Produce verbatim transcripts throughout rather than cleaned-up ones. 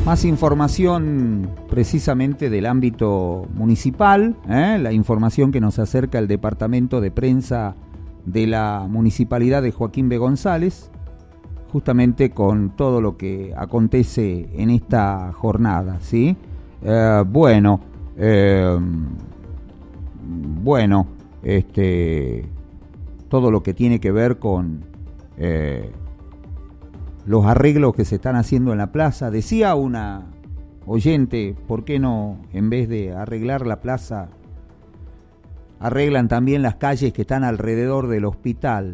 Más información precisamente del ámbito municipal, ¿eh? La información que nos acerca el departamento de prensa de la municipalidad de Joaquín B. González, justamente con todo lo que acontece en esta jornada, ¿sí? Eh, bueno, eh, bueno, este, todo lo que tiene que ver con eh, los arreglos que se están haciendo en la plaza. Decía una oyente, ¿por qué no, en vez de arreglar la plaza, arreglan también las calles que están alrededor del hospital?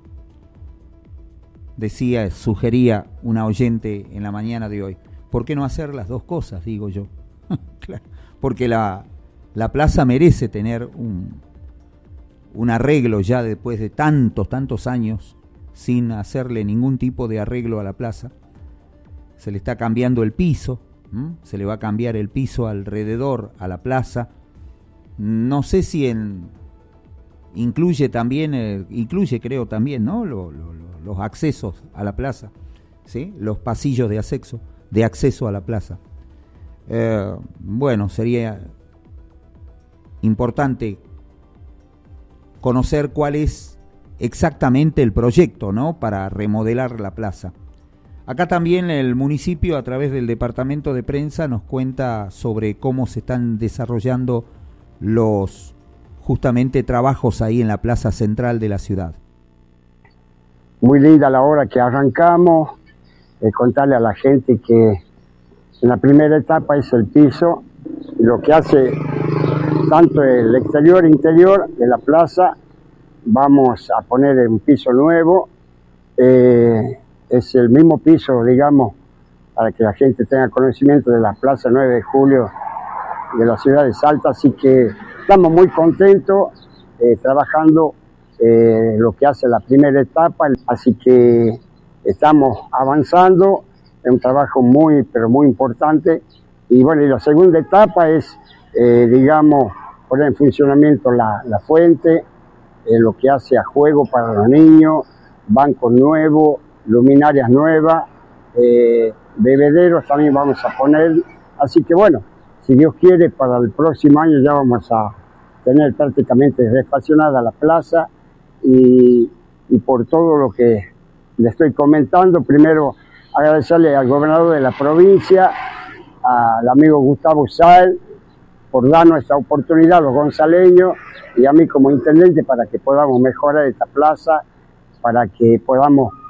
Decía, sugería una oyente en la mañana de hoy. ¿Por qué no hacer las dos cosas, digo yo? Claro, porque la, la plaza merece tener un, un arreglo ya después de tantos, tantos años sin hacerle ningún tipo de arreglo a la plaza. Se le está cambiando el piso, ¿m? Se le va a cambiar el piso alrededor a la plaza. No sé si en, incluye también, eh, incluye creo también, ¿no? Lo, lo, lo, los accesos a la plaza, ¿sí? Los pasillos de acceso, de acceso a la plaza. Eh, bueno, sería importante conocer cuál es exactamente el proyecto, ¿no?, para remodelar la plaza. Acá también el municipio, a través del departamento de prensa, nos cuenta sobre cómo se están desarrollando los justamente trabajos ahí en la plaza central de la ciudad. Muy linda la hora que arrancamos, eh, contarle a la gente que en la primera etapa es el piso, lo que hace tanto el exterior e interior de la plaza. Vamos a poner un piso nuevo, eh, es el mismo piso, digamos, para que la gente tenga conocimiento de la Plaza nueve de julio de la ciudad de Salta, así que estamos muy contentos eh, trabajando eh, lo que hace la primera etapa, así que estamos avanzando, es un trabajo muy, pero muy importante, y bueno, y la segunda etapa es, eh, digamos, poner en funcionamiento la, la fuente, Eh, lo que hace a juego para los niños, bancos nuevos, luminarias nuevas, eh, bebederos también vamos a poner, así que bueno, si Dios quiere, para el próximo año ya vamos a tener prácticamente refaccionada la plaza, y, y por todo lo que le estoy comentando, primero agradecerle al gobernador de la provincia, al amigo Gustavo Sáenz, por darnos esta oportunidad a los gonzaleños y a mí como intendente, para que podamos mejorar esta plaza, para que podamos